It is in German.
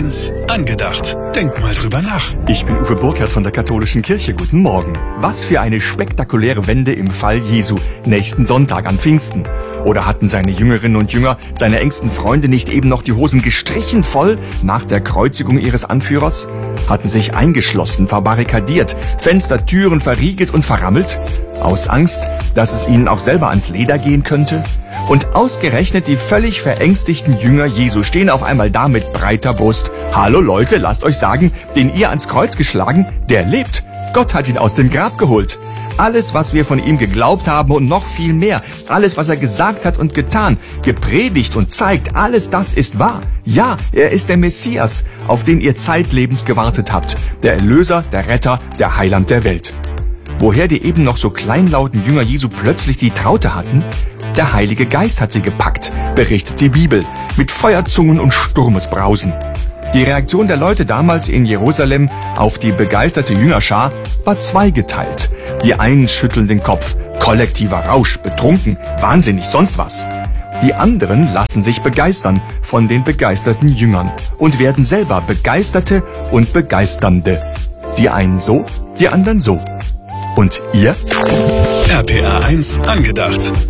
1 angedacht. Denk mal drüber nach. Ich bin Uwe Burkhardt von der Katholischen Kirche. Guten Morgen. Was für eine spektakuläre Wende im Fall Jesu nächsten Sonntag an Pfingsten. Oder hatten seine Jüngerinnen und Jünger, seine engsten Freunde nicht eben noch die Hosen gestrichen voll nach der Kreuzigung ihres Anführers? Hatten sich eingeschlossen, verbarrikadiert, Fenster, Türen verriegelt und verrammelt? Aus Angst, dass es ihnen auch selber ans Leder gehen könnte? Und ausgerechnet die völlig verängstigten Jünger Jesu stehen auf einmal da mit breiter Brust. Hallo Leute, lasst euch sagen, den ihr ans Kreuz geschlagen, der lebt. Gott hat ihn aus dem Grab geholt. Alles, was wir von ihm geglaubt haben und noch viel mehr, alles, was er gesagt hat und getan, gepredigt und zeigt, alles das ist wahr. Ja, er ist der Messias, auf den ihr zeitlebens gewartet habt. Der Erlöser, der Retter, der Heiland der Welt. Woher die eben noch so kleinlauten Jünger Jesu plötzlich die Traute hatten? Der Heilige Geist hat sie gepackt, berichtet die Bibel, mit Feuerzungen und Sturmesbrausen. Die Reaktion der Leute damals in Jerusalem auf die begeisterte Jüngerschar war zweigeteilt. Die einen schütteln den Kopf, kollektiver Rausch, betrunken, wahnsinnig, sonst was. Die anderen lassen sich begeistern von den begeisterten Jüngern und werden selber Begeisterte und Begeisternde. Die einen so, die anderen so. Und ihr? RPA 1 angedacht.